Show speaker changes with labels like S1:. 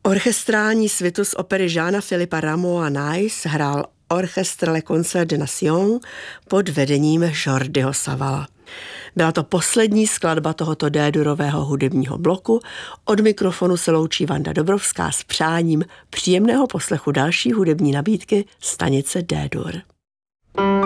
S1: Orchestrální svitu z opery Jeana-Philippa Rameau Nice hrál Orchestre Le Concert des Nations pod vedením Jordiho Savala. Byla to poslední skladba tohoto D-durového hudebního bloku. Od mikrofonu se loučí Vanda Dobrovská s přáním příjemného poslechu další hudební nabídky stanice D-dur.